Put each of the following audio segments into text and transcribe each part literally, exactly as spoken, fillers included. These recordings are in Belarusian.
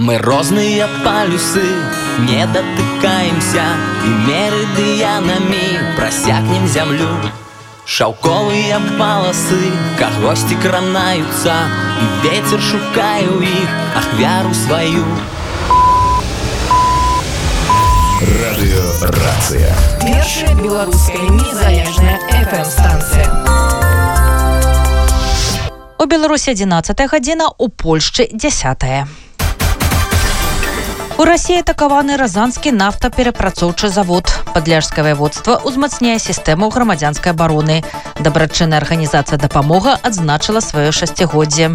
Мы розные полюсы, не дотыкаемся, и меридианами просякнем землю. Шаўковыя паласы кагосьці кранаюцца, і ветер шукае ў іх ахвяру сваю. Радыёрацыя. Першая беларуская незалежная эф эм-станцыя. У Беларусі адзінаццатая гадзіна, у Польшчы дзясятая. У Расіі атакаваны Разанскі нафтаперапрацоўчы завод. Падляшскае ваяводства ўзмацняе сістэму грамадзянскай абароны. Дабрачынная арганізацыя «Дапамога» адзначыла сваё шасцігоддзе.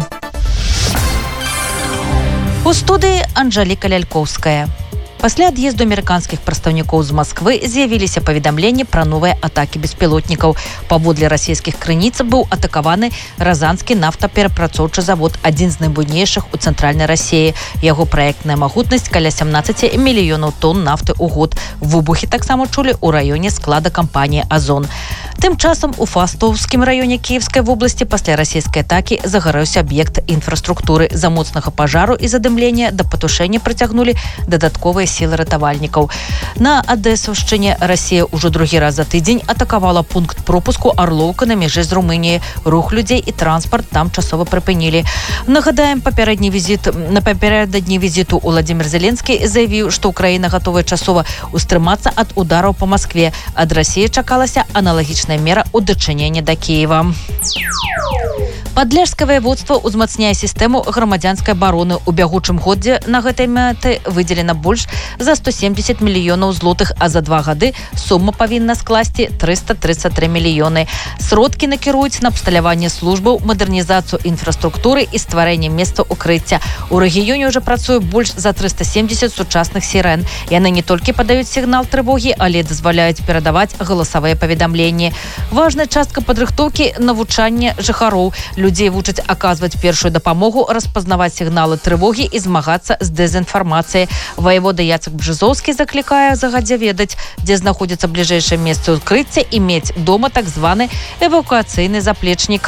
У студыі Анжэліка Лялькоўская. Пасля ад'езду амерыканскіх прадстаўнікоў з Масквы з'явіліся паведамленні пра новыя атакі беспілотнікаў. Паводле расійскіх крыніц быў атакаваны Разанскі нафтаперапрацоўчы завод, адзін з найбуйнейшых у цэнтральнай Расіі. Яго праектная магутнасць каля сямнаццаць мільёнаў тонн нафты ў год. Выбухі таксама чулі ў раёне склада кампаніі «Азон». Тым часам у Фастовскім раёне Кіевскай вобласці пасля расійскай атакі загарэўся аб'ект інфраструктуры. За моцнага пажару і задымлення да патушэння прыцягнулі дадатковыя сілы ратавальнікаў. На Адэсаўшчыне Расія ўжо другі раз за тыдзень атакавала пункт пропуску Арлоўка на мяжы з Румыніяй. Рух людзей і транспарт там часова прыпынілі. Нагадаем, папярэдні візіт на папярэдні візіту Уладзімір Зеленскі заявіў, што Украіна гатовая часова устрымацца ад удараў па Маскве. Ад Расіі чакалася аналагічная мера ў дачыненні да Кіева. Падляшскае ваяводства ўзмацняе сістэму грамадзянскай абароны. У бягучым годзе на гэтай мэты выдзелена больш за сто семдзесят мільёнаў злотых, а за два гады сума павінна скласці трыста трыццаць тры мільёны. Сродкі накіруюць на абсталяванне службаў, мадэрнізацыю інфраструктуры і стварэнне месца укрыцця. У рэгіёне ўжо працуе больш за трыста семдзесят сучасных сірэн. Яны не толькі падаюць сігнал трывогі, але дазваляюць перадаваць галасавыя паведамленні. Важная частка падрыхтоўкі навучання жыхароў. Людзей вучаць аказваць першую дапамогу, распазнаваць сігналы трывогі і змагацца з дэзінфармацыяй. Ваявода Яцек Бжызоўскі заклікае загадзя ведаць, дзе знаходзіцца бліжэйшае месца укрыцця і мець дома так званы эвакуацыйны заплечнік.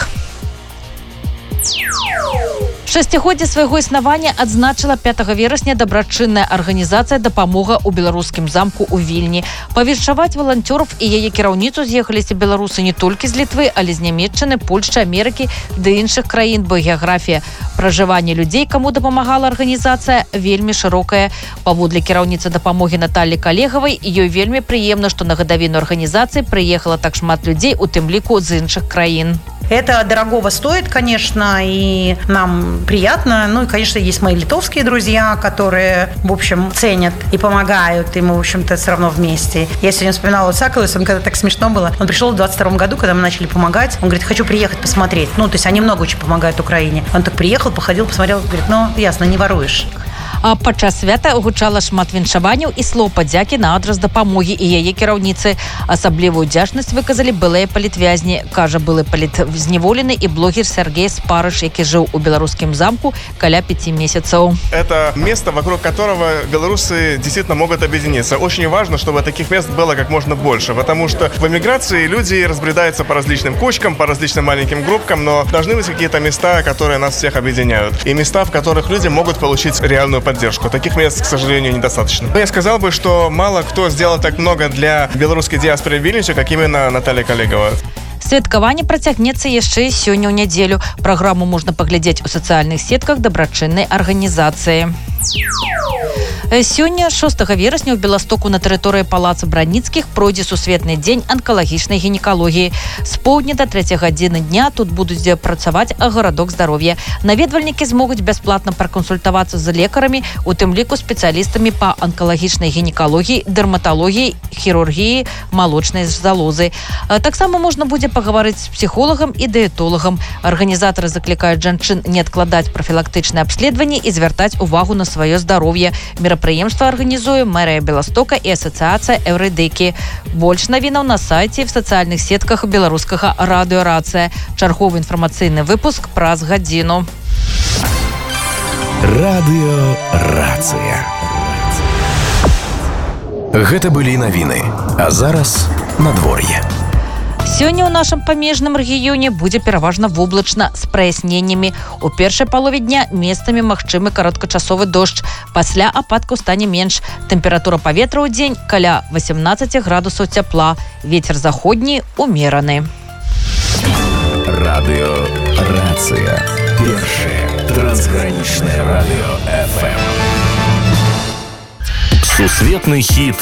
Шасцігоддзе свайго існавання адзначыла пятага верасня дабрачынная арганізацыя «Дапамога» у беларускім замку ў Вільні. Павіншаваць валанцёраў і яе кіраўніцу з'ехаліся беларусы не толькі з Літвы, але з Нямецчыны, Польшчы, Амерыкі ды іншых краін, бо геаграфія пражывання людзей, каму дапамагала арганізацыя, вельмі шырокая. Паводле кіраўніцы «Дапамогі» Наталлі Калегавай, ёй вельмі прыемна, што на гадавіну арганізацыі прыехала так шмат людзей, у тым ліку з іншых краін. Это дорогого стоит, конечно, и нам приятно. Ну и, конечно, есть мои литовские друзья, которые, в общем, ценят и помогают, и мы, в общем-то, все равно вместе. Я сегодня вспоминала Сакалуса, он когда так смешно было. Он пришел в двадцать втором году, когда мы начали помогать. Он говорит, хочу приехать посмотреть. Ну, то есть они много очень помогают Украине. Он так приехал, походил, посмотрел, говорит, ну, ясно, не воруешь. А падчас свята гучала шмат віншаванняў і слоў падзякі на адрас «Дапамогі» і яе кіраўніцы. Асаблівую ўдзячнасць выказалі былыя палітвязні, кажа былы палітзневолены і блогер Сергей Спарыш, які жыў у беларускім замку каля пяти месяцаў. Это место, вокруг которого белорусы действительно могут объединиться. Очень важно, чтобы таких мест было как можно больше, потому что в эмиграции люди разбредаются по различным кучкам, по различным маленьким группкам, но должны быть какие-то места, которые нас всех объединяют. И места, в которых люди могут получить реальную поддержку. Таких мест, к сожалению, недостаточно. Я сказал бы, что мало кто сделал так много для белорусской диаспоры в Вильнюсе, как именно Наталья Калегава. Святкаванне працягнецца яшчэ сёння ў нядзелю. Праграму можна паглядзець у сацыяльных сетках дабрачыннай арганізацыі. Сёння, шостага верасня, у Беластоку на тэрыторыі палаца Браніцкіх пройдзе сусветны дзень анкалагічнай гінекалогіі. З поўдня да трэцяй гадзіны дня тут будуць працаваць гарадок здароўя. Наведвальнікі змогуць бясплатна пракансультавацца з лекарамі, у тым ліку спецыялістамі па анкалагічнай гінекалогіі, дэрматалогіі, хірургіі, малочнай залозы. Таксама можна будзе пагаварыць з псіхолагам і дыетолагам. Арганізатары заклікаюць жанчын не адкладаць прафілактычнае абследаванне і звяртаць увагу на сваё здароўе. Мерапрыемства арганізуе мэрыя Беластока і асацыяцыя «Эўрыдыкі». Больш навінаў на сайце і в сацыяльных сетках беларускага радыёрацыя. Чарговы інфармацыйны выпуск праз гадзіну. Радыёрацыя. Гэта былі навіны. А зараз надвор'е. Сёння ў нашым памежным рэгіёне будзе пераважна воблачна з праясненнямі. У першай палове дня месцамі магчымы кароткачасовы дождж. Пасля ападкаў стане менш. Тэмпература паветра ў дзень каля восемнадцать градусаў цяпла. Вецер заходні умераны. Радио Рация. Первое трансграничное радио эф эм. Сусветный хит